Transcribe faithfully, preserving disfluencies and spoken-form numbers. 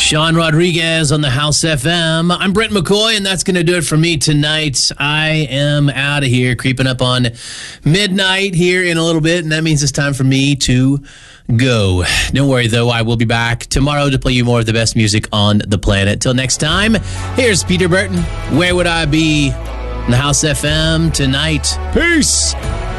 Sean Rodriguez on the House F M. I'm Brent McCoy, and that's going to do it for me tonight. I am out of here, creeping up on midnight here in a little bit, and that means it's time for me to go. Don't worry, though. I will be back tomorrow to play you more of the best music on the planet. Till next time, here's Peter Burton. Where would I be? On the House F M tonight. Peace.